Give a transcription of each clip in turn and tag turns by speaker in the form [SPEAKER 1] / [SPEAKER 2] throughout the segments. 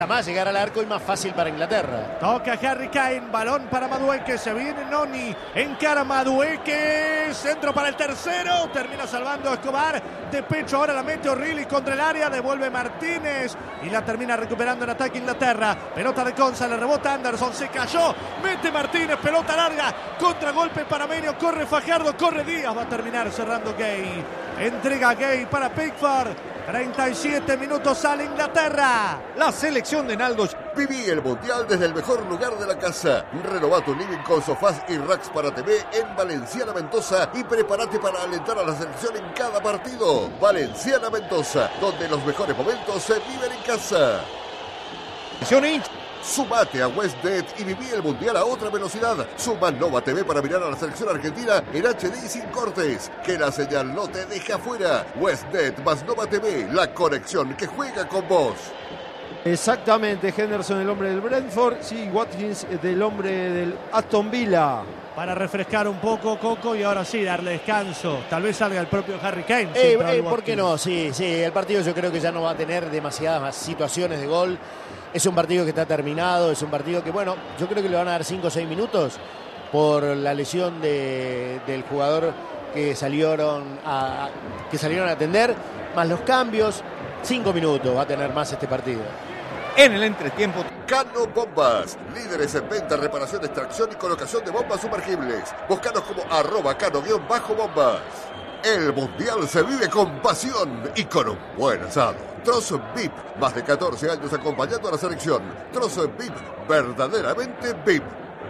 [SPEAKER 1] Más llegar al arco y más fácil para Inglaterra.
[SPEAKER 2] Toca Harry Kane, balón para Madueke, se viene Noni, encara Madueke, centro para el tercero, termina salvando a Escobar, de pecho ahora la mete O'Reilly contra el área, devuelve Martínez y la termina recuperando en ataque Inglaterra. Pelota de Konsa, le rebota Anderson, se cayó, mete Martínez, pelota larga, contragolpe panameño, corre Fajardo, corre Díaz, va a terminar cerrando Gay, entrega Gay para Pickford. 37 minutos, sale Inglaterra.
[SPEAKER 3] La selección de Naldo.
[SPEAKER 4] Viví el Mundial desde el mejor lugar de la casa. Renová tu living con sofás y racks para TV en Valenciana Mendoza y prepárate para alentar a la selección en cada partido. Valenciana Mendoza, donde los mejores momentos se viven en casa. Sumate a WestNet y viví el Mundial a otra velocidad. Suma Nova TV para mirar a la selección argentina en HD y sin cortes. Que la señal no te deje afuera. WestNet más Nova TV, la conexión que juega con vos.
[SPEAKER 5] Exactamente, Henderson, el hombre del Brentford. Sí, Watkins, del hombre del Aston Villa.
[SPEAKER 2] Para refrescar un poco, Coco, y ahora sí, darle descanso. Tal vez salga el propio Harry Kane.
[SPEAKER 1] ¿Por qué no? Sí, el partido yo creo que ya no va a tener demasiadas más situaciones de gol. Es un partido que está terminado, es un partido que, bueno, yo creo que le van a dar 5 o 6 minutos por la lesión del jugador que salieron a atender, más los cambios. 5 minutos va a tener más este partido.
[SPEAKER 3] En el entretiempo,
[SPEAKER 4] Cano Bombas, líderes en venta, reparación, extracción y colocación de bombas sumergibles. Búscanos como @cano_bombas. El Mundial se vive con pasión y con un buen asado. Trozo VIP, más de 14 años acompañando a la selección. Trozo VIP, verdaderamente VIP.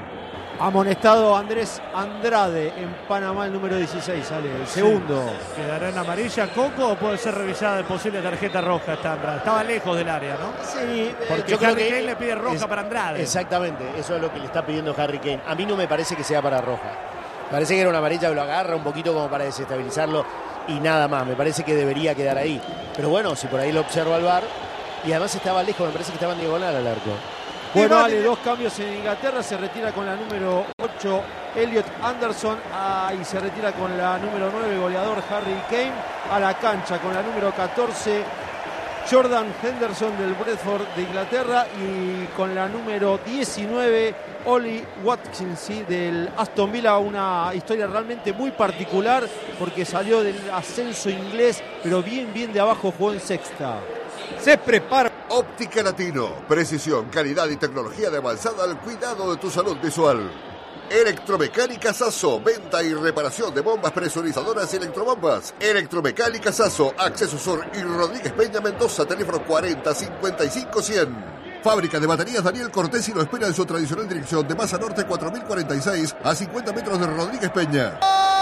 [SPEAKER 5] Amonestado Andrés Andrade en Panamá, el número 16, sale el segundo.
[SPEAKER 2] ¿Quedará en amarilla, Coco, o puede ser revisada de posible tarjeta roja esta Andrade? Estaba lejos del área, ¿no?
[SPEAKER 1] Sí,
[SPEAKER 2] porque Harry Kane le pide roja para Andrade.
[SPEAKER 1] Exactamente, eso es lo que le está pidiendo Harry Kane. A mí no me parece que sea para roja. Parece que era una amarilla que lo agarra un poquito como para desestabilizarlo y nada más. Me parece que debería quedar ahí. Pero bueno, si por ahí lo observa el VAR, y además estaba lejos, me parece que estaba en diagonal al arco.
[SPEAKER 5] Bueno, vale, 2 cambios en Inglaterra. Se retira con la número 8 Elliot Anderson y se retira con la número 9 goleador Harry Kane. A la cancha con la número 14 Jordan Henderson del Brentford de Inglaterra y con la número 19 Ollie Watkins, ¿sí?, del Aston Villa. Una historia realmente muy particular porque salió del ascenso inglés, pero bien de abajo jugó en sexta.
[SPEAKER 3] se prepara.
[SPEAKER 4] Óptica Latino, precisión, calidad y tecnología de avanzada al cuidado de tu salud visual. Electromecánica Sasso, venta y reparación de bombas presurizadoras y electrobombas. Electromecánica Sasso, Acceso Sur y Rodríguez Peña Mendoza, teléfono 40 55 100. Fábrica de baterías Daniel Cortés y lo espera en su tradicional dirección de Masa Norte 4046 a 50 metros de Rodríguez Peña.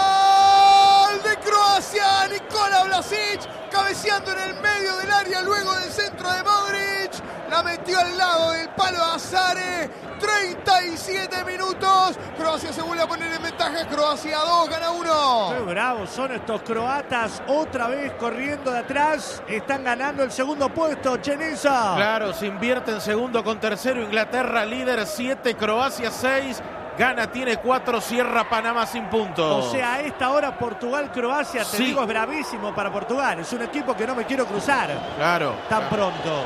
[SPEAKER 6] ¡Gol de Croacia! Nikola Vlasic cabeceando en el medio del área luego del centro de Modric. La metió al lado del palo de Azare. 37 minutos. Croacia se vuelve a poner en ventaja. Croacia 2, gana 1.
[SPEAKER 2] Qué bravos son estos croatas. Otra vez corriendo de atrás. Están ganando el segundo puesto. Chenisa.
[SPEAKER 7] Claro, se invierte en segundo con tercero. Inglaterra líder 7, Croacia 6. Gana, tiene 4, cierra Panamá sin puntos.
[SPEAKER 2] O sea, a esta hora Portugal-Croacia, te digo, es bravísimo para Portugal. Es un equipo que no me quiero cruzar.
[SPEAKER 7] Claro.
[SPEAKER 2] Tan pronto.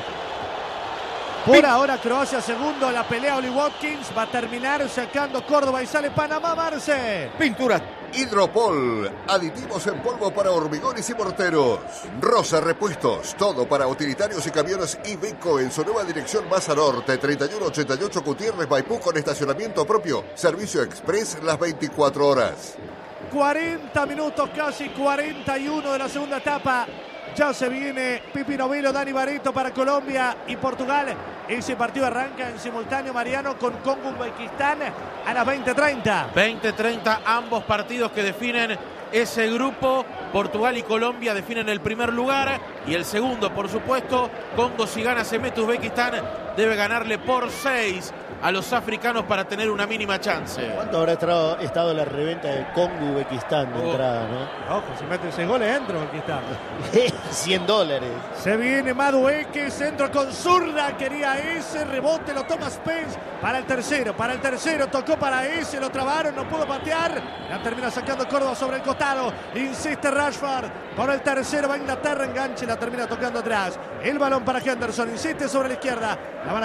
[SPEAKER 2] Por ahora Croacia segundo, la pelea Ollie Watkins va a terminar sacando Córdoba y sale Panamá. Marce.
[SPEAKER 3] Pintura.
[SPEAKER 4] Hidropol, aditivos en polvo para hormigones y morteros. Rosa Repuestos, todo para utilitarios y camiones Iveco en su nueva dirección Masa Norte, 3188 Gutiérrez Maipú con estacionamiento propio. Servicio express las 24 horas.
[SPEAKER 2] 40 minutos, casi 41 de la segunda etapa. Ya se viene Pipi Novillo, Dani Barreto para Colombia y Portugal. Ese partido arranca en simultáneo, Mariano, con Congo-Uzbekistán a las 20:30.
[SPEAKER 7] 20:30, ambos partidos que definen ese grupo. Portugal y Colombia definen el primer lugar y el segundo, por supuesto. Congo, si gana, se mete. Uzbekistán debe ganarle por 6 a los africanos para tener una mínima chance.
[SPEAKER 1] ¿Cuánto habrá estado la reventa del Congo-Uzbekistán de entrada, no?
[SPEAKER 2] Ojo, si meten 6 goles dentro, aquí está.
[SPEAKER 1] $100.
[SPEAKER 2] Se viene Madueke, centro con zurda, quería ese, rebote, lo toma Spence para el tercero, tocó para ese, lo trabaron, no pudo patear, la termina sacando Córdoba sobre el costado, insiste Rashford, por el tercero va Inglaterra, enganche, la termina tocando atrás, el balón para Henderson, insiste sobre la izquierda, la van a